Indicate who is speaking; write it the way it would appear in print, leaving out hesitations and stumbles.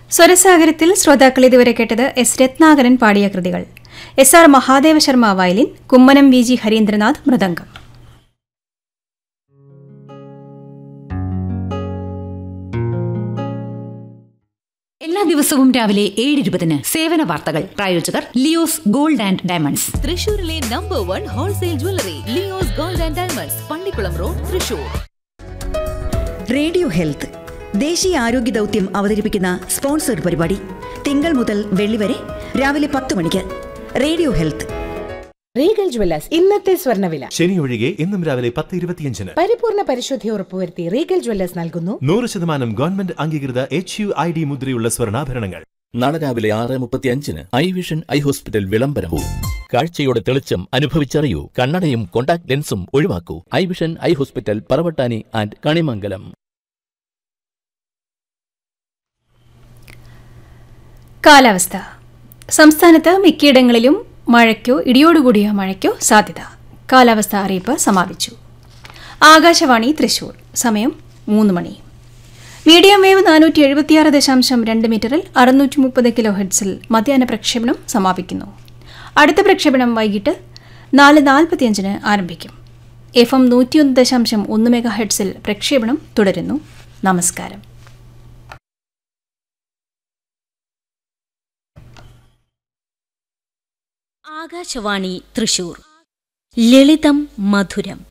Speaker 1: സ്വരസാഗരത്തിൽ ശ്രോതാക്കൾ ഇതുവരെ കേട്ടത് എസ് രത്നാകരൻ പാടിയ കൃതികൾ. SR Mahadeva Sharma violin, Kummanam VG Harindranath mridangam.
Speaker 2: എല്ലാ ദിവസവും രാവിലെ 7:20 സേവന വാർത്തകൾ. പ്രായോജകർ ലിയോസ് ഗോൾഡ് ആൻഡ് ഡയമണ്ട്സ്,
Speaker 3: തൃശൂരിലെ number 1 wholesale jewellery Leo's gold and diamonds, Pallikkulam road, Thrissur.
Speaker 4: Radio health ദേശീയ ആരോഗ്യ ദൗത്യം അവതരിപ്പിക്കുന്ന സ്പോൺസർഡ് പരിപാടി തിങ്കൾ മുതൽ വെള്ളി വരെ രാവിലെ 10 മണിക്ക്. Radio health.
Speaker 5: റീഗൽ ജ്വല്ലേഴ്സ് ഇന്നത്തെ സ്വർണ്ണവില.
Speaker 6: ശനി ഒഴികെ ഇന്നും രാവിലെ 10:25.
Speaker 5: പരിപൂർണ പരിശുദ്ധി ഉറപ്പുവരുത്തി റീഗൽ ജ്വല്ലേഴ്സ് നൽകുന്നു
Speaker 6: 100% ഗവൺമെന്റ് അംഗീകൃത HUID മുദ്രയുള്ള സ്വർണ്ണാഭരണങ്ങൾ.
Speaker 7: നാളെ രാവിലെ 6:35 ഐ വിഷൻ ഐ ഹോസ്പിറ്റൽ വിളംബരവും. കാഴ്ചയുടെ തെളിച്ചം അനുഭവിച്ചറിയൂ. കണ്ണടയും contact ലെൻസും ഒഴിവാക്കൂ. I vision eye hospital, Paravattani and Kanimangalam.
Speaker 1: കാലാവസ്ഥ. സംസ്ഥാനത്ത് മിക്കയിടങ്ങളിലും മഴയ്ക്കോ ഇടിയോടുകൂടിയ മഴയ്ക്കോ സാധ്യത. കാലാവസ്ഥാ അറിയിപ്പ് സമാപിച്ചു. ആകാശവാണി തൃശൂർ. സമയം 3 മണി. മീഡിയം വേവ് 476.2 മീറ്ററിൽ 630 കിലോ ഹെർട്സിൽ മധ്യാഹ്ന പ്രക്ഷേപണം സമാപിക്കുന്നു. അടുത്ത പ്രക്ഷേപണം വൈകിട്ട് 4:45 ആരംഭിക്കും. FM 101.1 മെഗാ ഹെർട്സിൽ പ്രക്ഷേപണം തുടരുന്നു. നമസ്കാരം.
Speaker 3: ആകാശവാണി തൃശൂർ. ലളിതം മധുരം.